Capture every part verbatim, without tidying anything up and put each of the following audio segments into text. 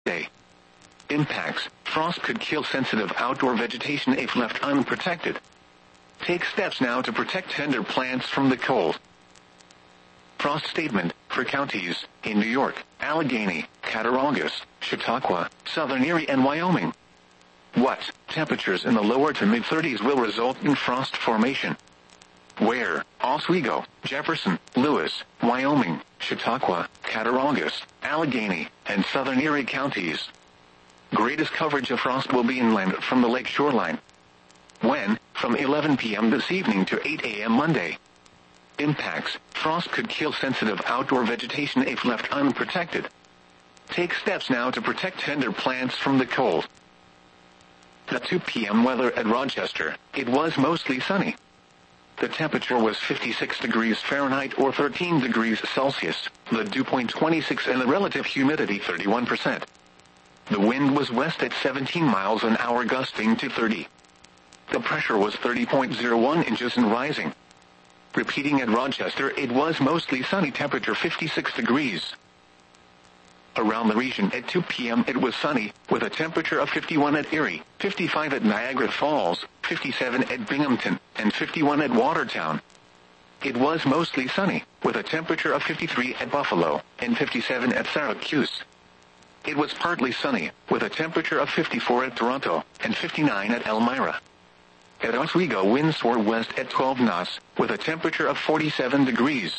Wednesday. Impacts. Frost could kill sensitive outdoor vegetation if left unprotected. Take steps now to protect tender plants from the cold. Frost statement for counties in New York, Allegheny, Cattaraugus, Chautauqua, Southern Erie and Wyoming. What? Temperatures in the lower to mid-thirties will result in frost formation. Where? Oswego, Jefferson, Lewis, Wyoming, Chautauqua, Cattaraugus, Allegheny, and Southern Erie counties. Greatest coverage of frost will be inland from the lake shoreline. When? From eleven p.m. this evening to eight a.m. Monday. Impacts. Frost could kill sensitive outdoor vegetation if left unprotected. Take steps now to protect tender plants from the cold. The two p.m. weather at Rochester. It was mostly sunny. The temperature was fifty-six degrees Fahrenheit or thirteen degrees Celsius, the dew point twenty-six and the relative humidity thirty-one percent. The wind was west at seventeen miles an hour gusting to thirty. The pressure was thirty point zero one inches and rising. Repeating at Rochester, it was mostly sunny, temperature fifty-six degrees. Around the region at two p.m. it was sunny, with a temperature of fifty-one at Erie, fifty-five at Niagara Falls, fifty-seven at Binghamton, and fifty-one at Watertown. It was mostly sunny, with a temperature of fifty-three at Buffalo, and fifty-seven at Syracuse. It was partly sunny, with a temperature of fifty-four at Toronto, and fifty-nine at Elmira. At Oswego, winds soar west at twelve knots, with a temperature of forty-seven degrees.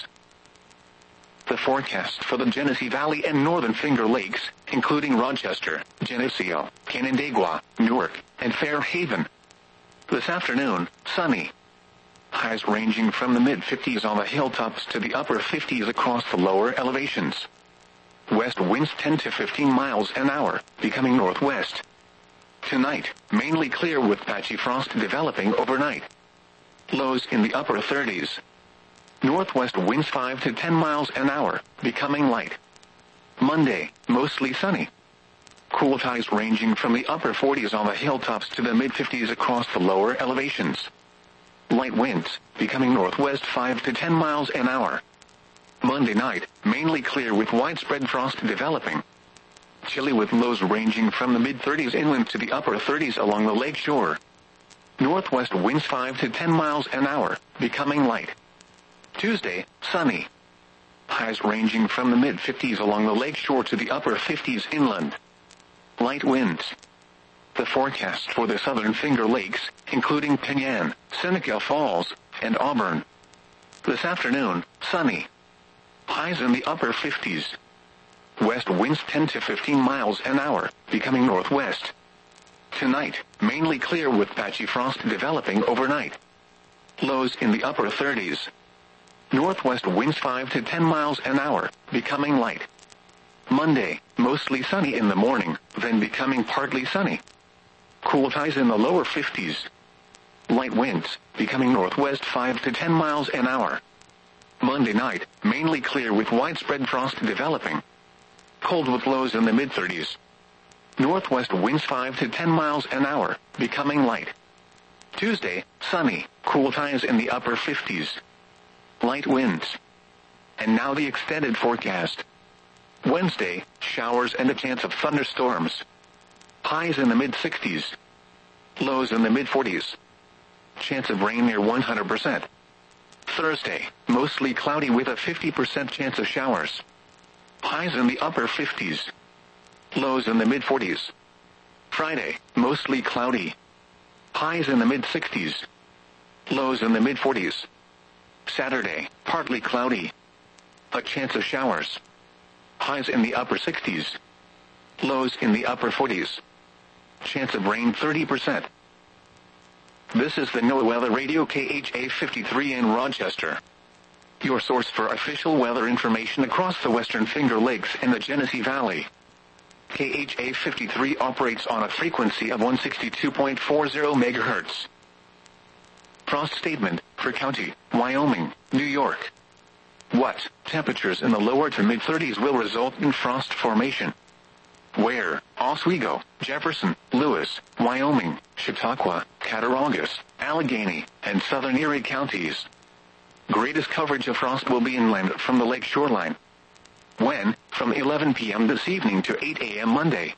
The forecast for the Genesee Valley and Northern Finger Lakes, including Rochester, Geneseo, Canandaigua, Newark, and Fairhaven. This afternoon, sunny. Highs ranging from the mid-fifties on the hilltops to the upper fifties across the lower elevations. West winds ten to fifteen miles an hour, becoming northwest. Tonight, mainly clear with patchy frost developing overnight. Lows in the upper thirties. Northwest winds five to ten miles an hour, becoming light. Monday, mostly sunny. Cool highs ranging from the upper forties on the hilltops to the mid-fifties across the lower elevations. Light winds, becoming northwest five to ten miles an hour. Monday night, mainly clear with widespread frost developing. Chilly with lows ranging from the mid-thirties inland to the upper thirties along the lake shore. Northwest winds five to ten miles an hour, becoming light. Tuesday, sunny. Highs ranging from the mid-fifties along the lake shore to the upper fifties inland. Light winds. The forecast for the Southern Finger Lakes, including Penyan, Seneca Falls, and Auburn. This afternoon, sunny. Highs in the upper fifties. West winds ten to fifteen miles an hour, becoming northwest. Tonight, mainly clear with patchy frost developing overnight. Lows in the upper thirties. Northwest winds five to ten miles an hour, becoming light. Monday, mostly sunny in the morning, then becoming partly sunny. Cool highs in the lower fifties. Light winds, becoming northwest five to ten miles an hour. Monday night, mainly clear with widespread frost developing. Cold with lows in the mid-thirties. Northwest winds five to ten miles an hour, becoming light. Tuesday, sunny, cool highs in the upper fifties. Light winds. And now the extended forecast. Wednesday, showers and a chance of thunderstorms. Highs in the mid-sixties. Lows in the mid-forties. Chance of rain near one hundred percent. Thursday, mostly cloudy with a fifty percent chance of showers. Highs in the upper fifties. Lows in the mid-forties. Friday, mostly cloudy. Highs in the mid-sixties. Lows in the mid-forties. Saturday, partly cloudy. A chance of showers. Highs in the upper sixties. Lows in the upper forties. Chance of rain thirty percent. This is the NOAA Weather Radio K H A fifty-three in Rochester. Your source for official weather information across the Western Finger Lakes and the Genesee Valley. K H A fifty-three operates on a frequency of one sixty-two point four zero megahertz. Frost statement for county, Wyoming, New York. What? Temperatures in the lower to mid-thirties will result in frost formation. Where? Oswego, Jefferson, Lewis, Wyoming, Chautauqua, Cattaraugus, Allegheny, and Southern Erie counties. Greatest coverage of frost will be inland from the lake shoreline. When? From eleven p.m. this evening to eight a.m. Monday.